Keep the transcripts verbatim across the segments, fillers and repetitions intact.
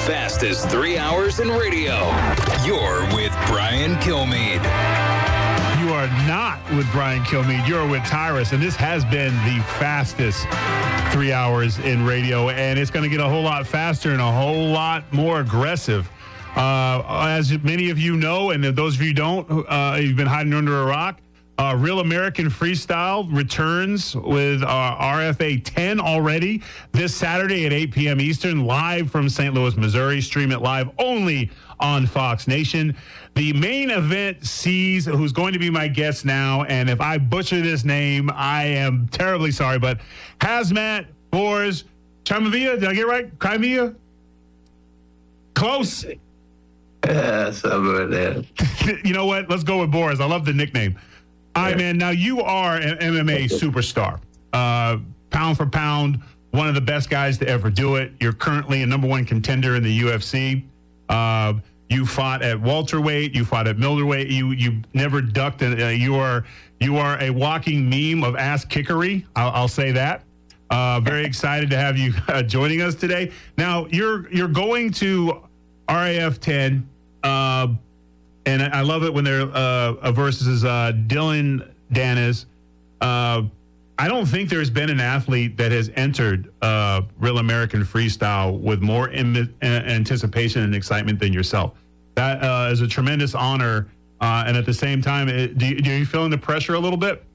fastest three hours in radio. You're with Brian Kilmeade. You are not with Brian Kilmeade. You're with Tyrus, and this has been the fastest three hours in radio, and it's going to get a whole lot faster and a whole lot more aggressive. Uh, as many of you know, and those of you who don't, uh, you've been hiding under a rock, uh, Real American Freestyle returns with uh, R F A ten already this Saturday at eight p.m. Eastern, live from Saint Louis, Missouri. Stream it live only on Fox Nation. The main event sees who's going to be my guest now, and if I butcher this name, I am terribly sorry, but Hazmat Boris Chamavia, did I get it right? Crimea? Close. Yeah, something like that. You know what? Let's go with Boris. I love the nickname. All right, man. Now, you are an M M A superstar. Uh, pound for pound, one of the best guys to ever do it. You're currently a number one contender in the U F C. Uh, you fought at welterweight. You fought at middleweight. You you never ducked. Uh, you are you are a walking meme of ass kickery. I'll, I'll say that. Uh, very excited to have you uh, joining us today. Now, you're you're going to R A F ten. Uh, And I love it when they're uh, versus uh, Dylan Danis. Uh, I don't think there's been an athlete that has entered uh, Real American Freestyle with more Im- anticipation and excitement than yourself. That uh, is a tremendous honor. Uh, and at the same time, it, do, you, do you feeling the pressure a little bit?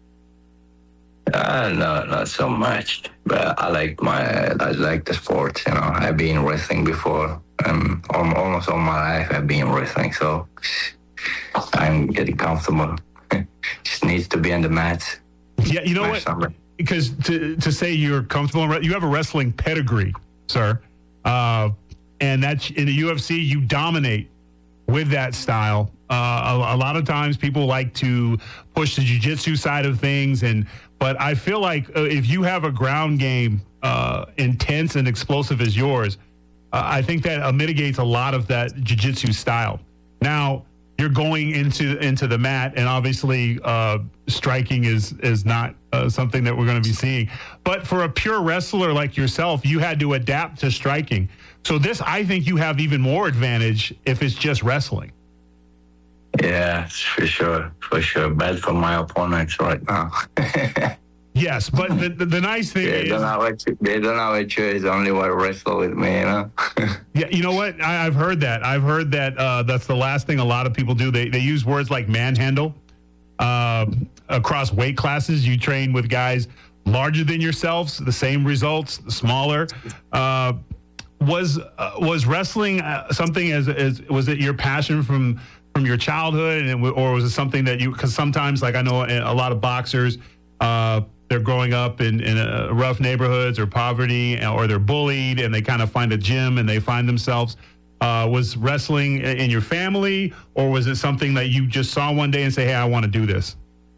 Uh, no, not so much. But I like my, I like the sport. You know, I've been wrestling before. Um, almost all my life I've been wrestling, so I'm getting comfortable. Just needs to be on the mat. Yeah, you know what? Summer. Because to to say you're comfortable, you have a wrestling pedigree, sir, uh, and that's in the U F C. You dominate with that style. Uh, a, a lot of times, people like to push the jiu-jitsu side of things, and but I feel like uh, if you have a ground game uh, intense and explosive as yours. Uh, I think that uh, mitigates a lot of that jiu-jitsu style. Now, you're going into into the mat, and obviously uh, striking is is not uh, something that we're going to be seeing. But for a pure wrestler like yourself, you had to adapt to striking. So this, I think you have even more advantage if it's just wrestling. Yeah, for sure, for sure. Bad for my opponents right now. Yes, but the, the, the nice thing they is... Don't have a, they don't have a choice, only want to wrestle with me, you know? Yeah, you know what? I, I've heard that. I've heard that uh, that's the last thing a lot of people do. They, they use words like manhandle. Uh, across weight classes, you train with guys larger than yourselves, the same results, smaller. Uh, was uh, was wrestling uh, something as, as... Was it your passion from, from your childhood, and, or was it something that you... Because sometimes, like I know a lot of boxers... Uh, they're growing up in, in uh, rough neighborhoods or poverty, or they're bullied, and they kind of find a gym and they find themselves. Uh, was wrestling in your family, or was it something that you just saw one day and say, hey, I want to do this?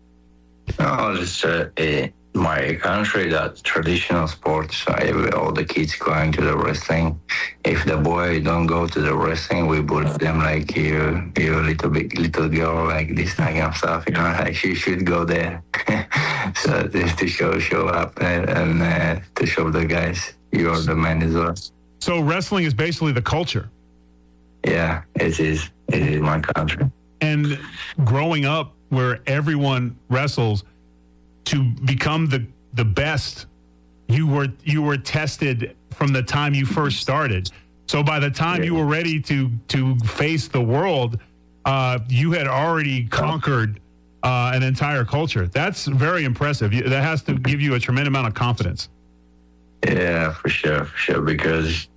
No, it's uh, in my country, that traditional sports, so every, all the kids going to the wrestling. If the boy don't go to the wrestling, we put them like, you, you little big little girl, like this kind of stuff, you know, like you should go there. So just to show show up and, and uh, to show the guys you're the man as well. So wrestling is basically the culture. Yeah, it is. It is my country. And growing up where everyone wrestles, to become the the best, you were you were tested from the time you first started. So by the time yeah. you were ready to to face the world, uh, you had already conquered uh, an entire culture. That's very impressive. That has to give you a tremendous amount of confidence. Yeah, for sure, for sure. Because